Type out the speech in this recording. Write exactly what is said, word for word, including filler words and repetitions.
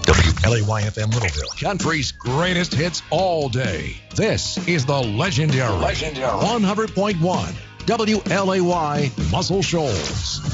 W L A Y F M Littleville, country's greatest hits all day. This is the legendary, legendary one hundred point one W L A Y Muscle Shoals.